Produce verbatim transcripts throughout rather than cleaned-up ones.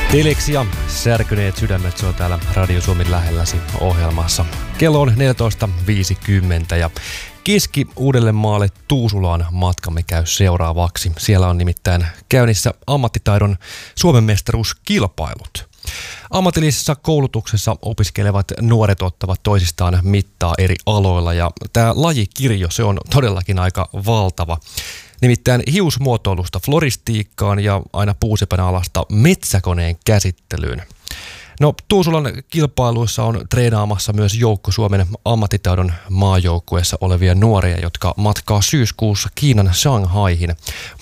Teleksi ja Särkyneet sydämet, se on täällä Radio Suomen lähelläsi ohjelmassa. Kello on neljätoista viisikymmentä ja Keski Uudellemaalle Tuusulaan matkamme käy seuraavaksi. Siellä on nimittäin käynnissä ammattitaidon Suomen mestaruuskilpailut. Ammatillisessa koulutuksessa opiskelevat nuoret ottavat toisistaan mittaa eri aloilla ja tämä lajikirjo, se on todellakin aika valtava. Nimittäin hiusmuotoilusta floristiikkaan ja aina puusepän alasta metsäkoneen käsittelyyn. No, Tuusulan kilpailuissa on treenaamassa myös joukko Suomen ammattitaidon maajoukkueessa olevia nuoria, jotka matkaa syyskuussa Kiinan Shanghaihin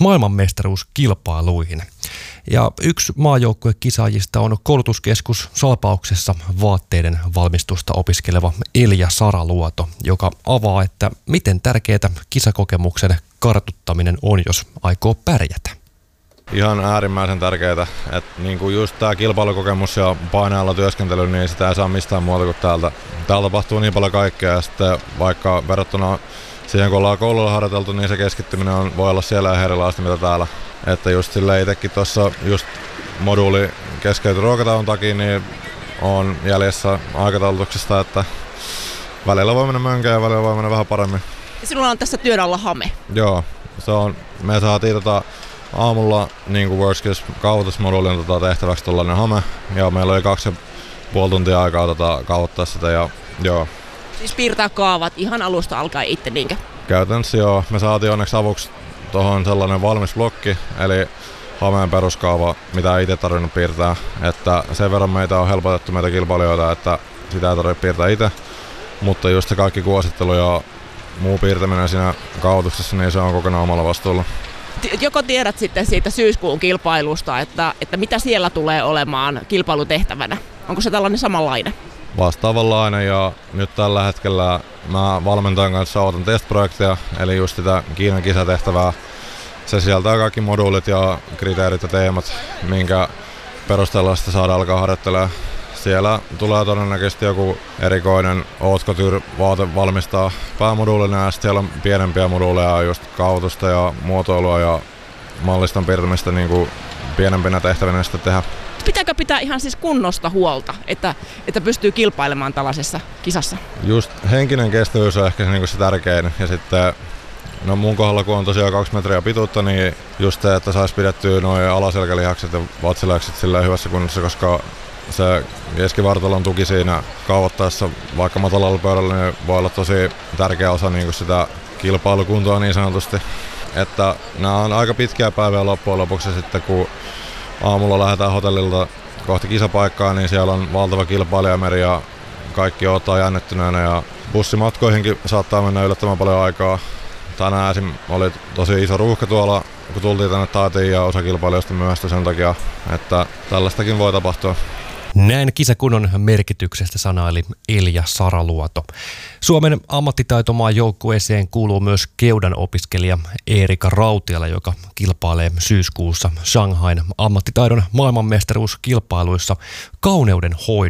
maailmanmestaruuskilpailuihin. Ja yksi maajoukkuekisaajista on koulutuskeskus Salpauksessa vaatteiden valmistusta opiskeleva Elja Saraluoto, joka avaa, että miten tärkeää kisakokemuksen kartuttaminen on, jos aikoo pärjätä. Ihan äärimmäisen tärkeää, että niinku just tämä kilpailukokemus ja painajalla työskentely, niin sitä ei saa mistään muuta kuin täältä. Täällä tapahtuu niin paljon kaikkea ja sitten vaikka verrattuna siihen kun ollaan koululla harjoiteltu, niin se keskittyminen on, voi olla siellä ihan erilaista mitä täällä. Että just silleen itsekin tuossa just moduuli keskeytyi ruokatauon takia, niin on jäljessä aikataulutuksesta, että välillä voi mennä mönkään ja välillä voi mennä vähän paremmin. Ja sinulla on tässä työn alla hame. Joo, se on, me saatiin tota aamulla niin kuin WorldSkills kaavoitusmoduulin tota, tehtäväksi tuollainen hame ja meillä oli kaksi ja puoli tuntia aikaa tota, kaavoittaa sitä ja joo. Siis piirtää kaavat ihan alusta alkaen itse niinkö? Käytännössä joo. Me saatiin onneksi avuksi tuohon sellainen valmis blokki, eli hameen peruskaava, mitä ei itse tarvinnut piirtää. Että sen verran meitä on helpotettu meitä kilpailijoita, että sitä ei tarvitse piirtää itse. Mutta just se kaikki kuosittelu ja muu piirtäminen siinä kaavoituksessa, niin se on kokonaan omalla vastuulla. Joko tiedät sitten siitä syyskuun kilpailusta, että, että mitä siellä tulee olemaan kilpailutehtävänä? Onko se tällainen samanlainen? Vastaavanlainen ja nyt tällä hetkellä mä valmentajan kanssa aloitan testprojektia, eli just sitä Kiinan kisatehtävää. Se sieltää kaikki moduulit ja kriteerit ja teemat, minkä perusteella sitä saadaan alkaa harjoittelemaan. Siellä tulee todennäköisesti joku erikoinen haute-couture-vaate valmistaa päämoduulina ja siellä on pienempiä moduuleja, just kaavoitusta ja muotoilua ja malliston piirtämistä niin kuin pienempinä tehtävinä sitten tehdä. Pitääkö pitää ihan siis kunnosta huolta, että, että pystyy kilpailemaan tällaisessa kisassa? Just henkinen kestävyys on ehkä se, niin kuin se tärkein ja sitten no mun kohdalla kun on tosiaan kaksi metriä pituutta, niin just se, että saisi pidettyä nuo alaselkälihakset ja vatsilihakset sillä hyvässä kunnossa, koska se keskivartalon tuki siinä kaavoittaessa vaikka matalalla pöydällä niin voi olla tosi tärkeä osa niin kuin sitä kilpailukuntoa niin sanotusti. Että nämä on aika pitkiä päiviä loppujen lopuksi sitten kun aamulla lähdetään hotellilta kohti kisapaikkaa, niin siellä on valtava kilpailijameri ja kaikki odottaa jännittyneenä ja bussimatkoihinkin saattaa mennä yllättävän paljon aikaa. Tänään esim. Oli tosi iso ruuhka tuolla, kun tultiin tänne taatiin ja osa kilpailijoista myöhästyi sen takia, että tällaistakin voi tapahtua. Näin kisakunnon merkityksestä sanaili Elja Saraluoto. Suomen ammattitaitomaan joukkueeseen kuuluu myös keudan opiskelija Eerika Rautiala, joka kilpailee syyskuussa Shanghain ammattitaidon maailmanmestaruuskilpailuissa kauneuden hoidossa.